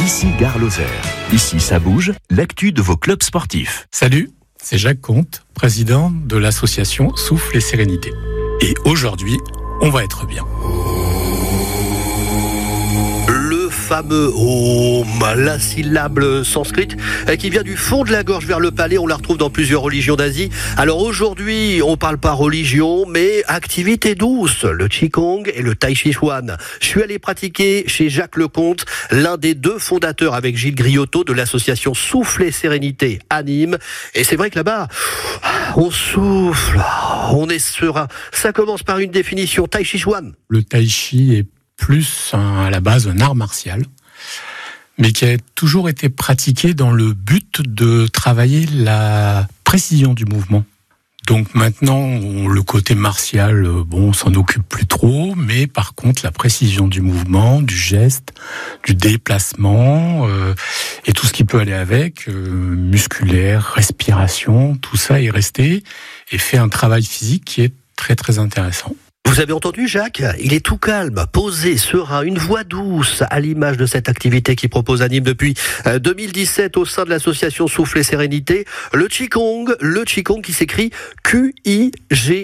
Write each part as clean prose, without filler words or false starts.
Ici Gare Lozère. Ici ça bouge, l'actu de vos clubs sportifs. Salut, c'est Jacques Comte, président de l'association Souffle et Sérénité. Et aujourd'hui, on va être bien. Fameux Om, la syllabe sanscrite qui vient du fond de la gorge vers le palais. On la retrouve dans plusieurs religions d'Asie. Alors aujourd'hui, on parle pas religion, mais activité douce, le Qigong et le Tai Chi Chuan. Je suis allé pratiquer chez Jacques Lecomte, l'un des deux fondateurs avec Gilles Griotto de l'association Souffle et Sérénité à Nîmes. Et c'est vrai que là-bas, on souffle, on est serein. Ça commence par une définition Tai Chi Chuan. Le Tai Chi est plus à la base un art martial, mais qui a toujours été pratiqué dans le but de travailler la précision du mouvement. Donc maintenant, le côté martial, on s'en occupe plus trop, mais par contre, la précision du mouvement, du geste, du déplacement, et tout ce qui peut aller avec, musculaire, respiration, tout ça est resté et fait un travail physique qui est très très intéressant. Vous avez entendu, Jacques ? Il est tout calme, posé, serein, une voix douce, à l'image de cette activité qu'il propose à Nîmes depuis 2017 au sein de l'association Souffle et Sérénité. Le Qigong qui s'écrit Qigong.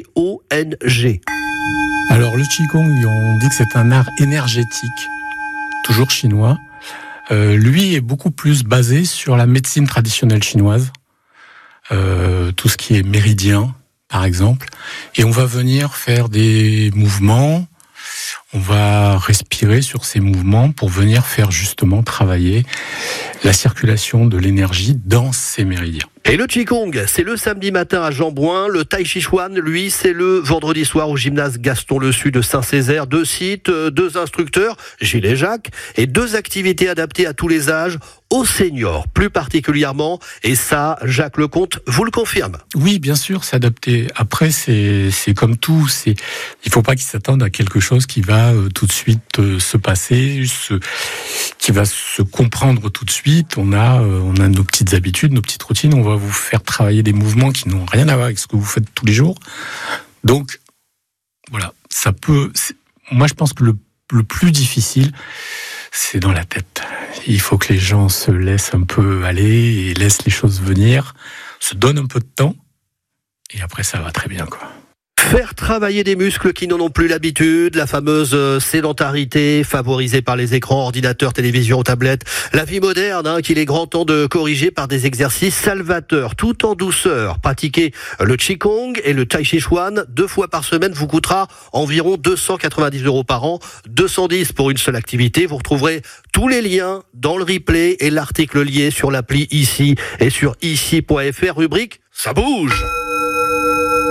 Alors le Qigong, on dit que c'est un art énergétique, toujours chinois. Lui est beaucoup plus basé sur la médecine traditionnelle chinoise, tout ce qui est méridien, par exemple, et on va venir faire des mouvements, on va respirer sur ces mouvements pour venir faire justement travailler la circulation de l'énergie dans ces méridiens. Et le Qigong, c'est le samedi matin à Jean-Bouin. Le Tai Chi Chuan, lui, c'est le vendredi soir au gymnase Gaston-Le-Su de Saint-Césaire. 2 sites, 2 instructeurs, Gilles et Jacques, et 2 activités adaptées à tous les âges, aux seniors plus particulièrement. Et ça, Jacques Lecomte vous le confirme. Oui, bien sûr, c'est adapté. Après, c'est comme tout. Il faut pas qu'ils s'attendent à quelque chose qui va tout de suite se passer, qui va se comprendre tout de suite. On a nos petites habitudes, nos petites routines. On va vous faire travailler des mouvements qui n'ont rien à voir avec ce que vous faites tous les jours. Donc, voilà, ça peut... Moi, je pense que le plus difficile, c'est dans la tête. Il faut que les gens se laissent un peu aller et laissent les choses venir, se donnent un peu de temps, et après, ça va très bien, quoi. Faire travailler des muscles qui n'en ont plus l'habitude, la fameuse sédentarité favorisée par les écrans, ordinateurs, télévisions, tablettes. La vie moderne qu'il est grand temps de corriger par des exercices salvateurs, tout en douceur. Pratiquer le Qigong et le Tai Chi Chuan 2 fois par semaine vous coûtera environ 290 € par an, 210 pour une seule activité. Vous retrouverez tous les liens dans le replay et l'article lié sur l'appli Ici et sur ici.fr, rubrique « Ça bouge ».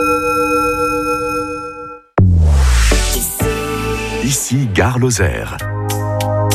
Ici Gare Lozère.